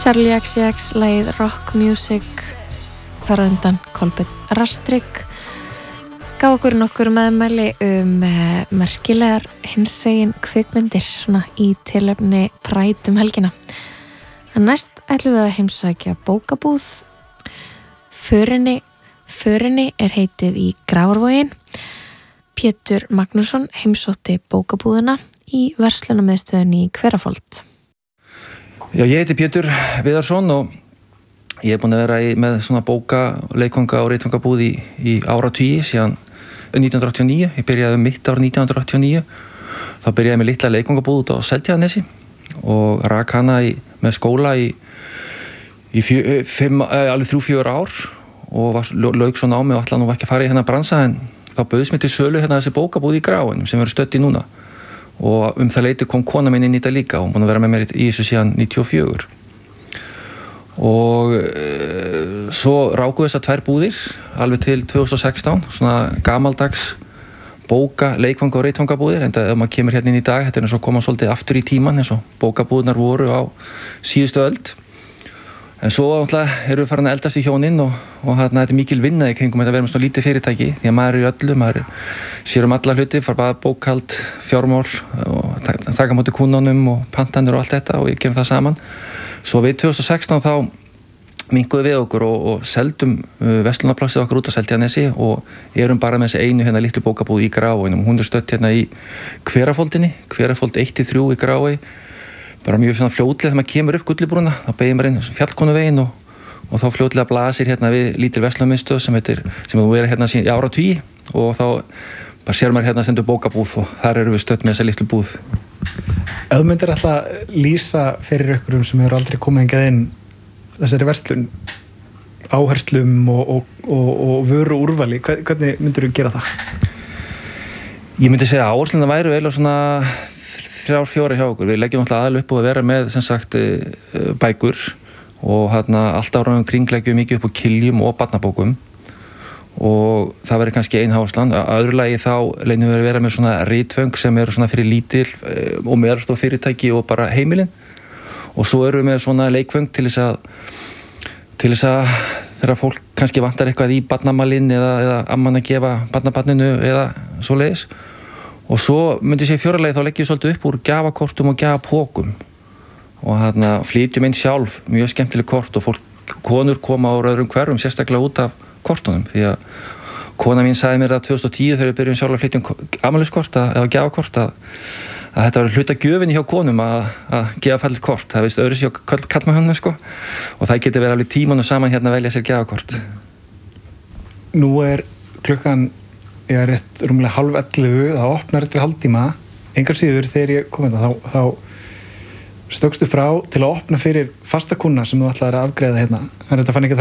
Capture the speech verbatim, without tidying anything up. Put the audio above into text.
Charlie X C X, lagið Rock Music, þar á undan Kolbeinn Rastrik, gaf okkur nokkur meðmæli um eh, merkilegar hinsegin kvikmyndir svona í tilefni Pride um helgina. En næst ætlum við að heimsækja bókabúð. Förinni, Förinni er heitið í Grafarvogin. Pétur Magnússon heimsótti bókabúðina í verslunarmiðstöðinni í Hverafold. Já, ég heiti Pétur Viðarsson og ég er búinn að vera í, með svona bóka, leikvanga og ritfangabúð í, í áratugi síðan nítján hundruð áttatíu og níu. Ég byrjaði mitt árið nítján hundruð áttatíu og níu. Þá byrjaði með litla leikvangabúð út á Seltjarnarnesi og rak hana í, með skóla í, í fjö, fimm, alveg þrjú, fjögur ár og var, lauk svo námi og ætlaði nú ekki að fara í hennar bransa, en þá bauðst mér til sölu hérna þessi bókabúð í Gráinum sem við erum stödd í núna. Og um það leyti kom kona minn inn í þetta líka og hún búin að vera með mér í þessu síðan níutíu og fjögur. Og e, svo ráku þessar tvær búðir alveg til tvö þúsund og sextán, svona gamaldags bóka, leikfanga og ritfangabúðir, en ef maður kemur hérna inn í dag, þetta er eins og koma svolítið aftur í tíman eins og bókabúðnar voru á síðustu öld. En svo alltaf erum við farin að eldast í hjónin og, og hérna, þetta er mikil vinna í kringum þetta að vera með svona lítið fyrirtæki, því að maður er í öllu, maður sér um alla hluti, fara bara bókhald, fjármál og taka móti kúnunum og pantanir og allt þetta og ég kemur það saman. Svo við tvö þúsund og sextán þá minnkuðum við okkur og, og seldum uh, verslunarplássið okkur út á Seltjarnarnesi og erum bara með þessi einu hérna litlu bókabúð í Grafarvoginum. Hún er stödd hérna í Hverafoldinni, Hverafold eitt til þrjú í Grafavogi. Bara mjög svona fljótlega þegar maður kemur upp Gullibrúna, þá beygir maður inn fjallkonuveginn og, og þá fljótlega blasir hérna við lítil verslunarmiðstöð sem heitir, sem hefur verið hérna síðan í áratugi og þá bara sér maður hérna stendur bókabúð og þar erum við stödd með þessa litlu búð. Ef þú myndir alltaf lýsa fyrir ykkurum sem hefur aldrei komið hingað inn þessari verslun, áherslum og, og, og, og vöru úrvali, hvernig myndir þú gera það? Ég myndi segja að áhersluna væru eiginlega svona þrjár, fjórar hjá okkur. Við leggjum alltaf aðal upp og að vera með sem sagt bækur og hérna alltaf áraðum kring leggjum mikið upp á kiljum og barnabókum og það verður kannski ein áherslan. Að öðru lagi þá leynum við að vera með svona ritföng sem eru svona fyrir lítil og meðalstór fyrirtæki og bara heimilin og svo erum við með svona leikföng til þess að til þess að þegar fólk kannski vantar eitthvað í barnamalinn eða, eða amman að gefa barnabarninu eða svoleiðis. Og svo myndi ég segja fjóralegi þá leggjum við svolítið upp úr gjafakortum og gjafapókum og hérna flytjum inn sjálf mjög skemmtileg kort og fólk, konur koma á öðrum hverfum sérstaklega út af kortunum því að kona mín sagði mér að tvö þúsund og tíu þegar við byrjum sjálf að flytja um afmæliskort eða gjafakort að, að þetta var hluta gjöfinni hjá konum að, að gefa fallit kort, það veist öðru sér kallmannhönnum sko og það getur verið alveg tímanu saman hérna að velja sér gjafakort. Nú er klukkan ég er rétt rúmlega hálf ellefu, það opnar eftir hálftíma, engar síður þegar ég kom hérna, þá, þá stökkstu frá til að opna fyrir fasta kúnna sem þú ætlaðir að afgreiða hérna. Þannig að þetta fann ekki